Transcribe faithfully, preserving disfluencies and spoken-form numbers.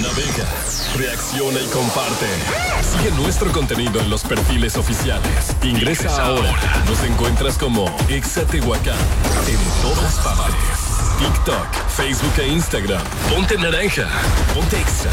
Navega, reacciona y comparte. Sigue nuestro contenido en los perfiles oficiales. Ingresa, Ingresa ahora. ahora. Nos encuentras como Exa Tehuacán en todas partes. TikTok, Facebook e Instagram. Ponte naranja. Ponte Exa.